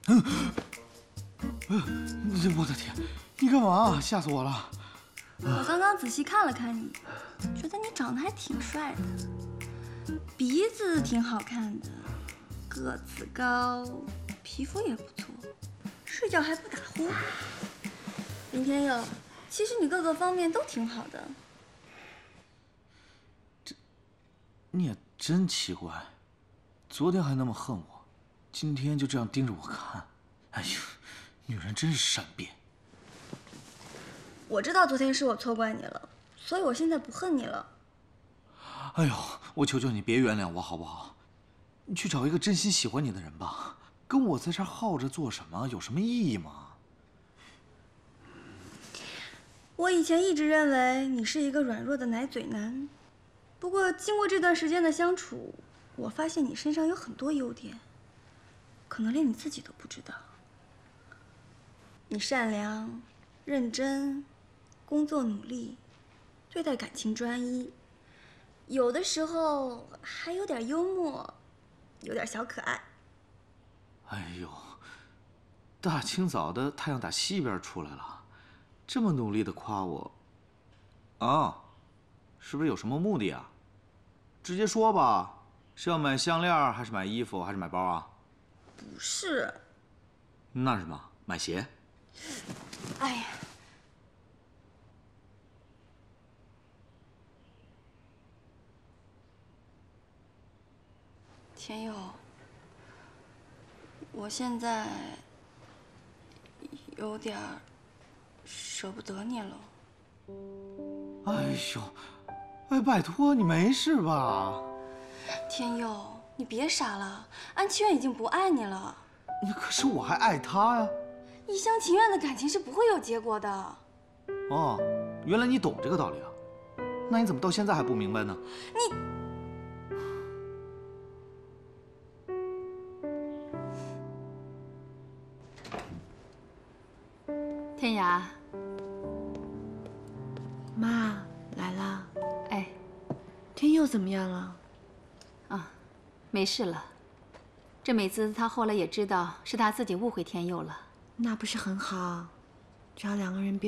我的天，你干嘛？吓死我了！ 我刚刚仔细看了看你，觉得你长得还挺帅的，鼻子挺好看的，个子高，皮肤也不错，睡觉还不打呼。林天佑，其实你各个方面都挺好的。 你也真奇怪，昨天还那么恨我，今天就这样盯着我看。哎呦，女人真是善变。 我知道昨天是我错怪你了，所以我现在不恨你了。 哎呦，我求求你别原谅我好不好？你去找一个真心喜欢你的人吧，跟我在这儿耗着做什么？有什么意义吗？ 我以前一直认为你是一个软弱的奶嘴男，不过经过这段时间的相处，我发现你身上有很多优点，可能连你自己都不知道。你善良、认真，工作努力，对待感情专一，有的时候还有点幽默，有点小可爱。 哎呦，大清早的太阳打西边出来了，这么努力的夸我，啊，是不是有什么目的啊？直接说吧，是要买项链还是买衣服还是买包啊？ 不是。 那是什么？买鞋？ 哎呀，天佑，我现在有点舍不得你了。 哎呦，哎，拜托你没事吧？ 天佑，你别傻了，安七远已经不爱你了。 可是我还爱他呀。 一厢情愿的感情是不会有结果的。 哦，原来你懂这个道理啊？那你怎么到现在还不明白呢？ 你。 天涯， 妈来了。 哎， 天佑怎么样了？ 啊，没事了。这美滋他后来也知道是他自己误会天佑了。 那不是很好？只要两个人别